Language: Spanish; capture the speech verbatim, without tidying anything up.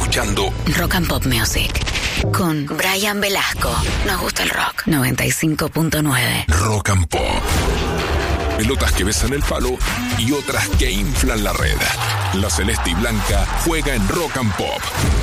escuchando Rock and Pop Music con Brian Velasco. Nos gusta el rock. noventa y cinco punto nueve. Rock and Pop. Pelotas que besan el palo y otras que inflan la red. La celeste y blanca juega en Rock and Pop.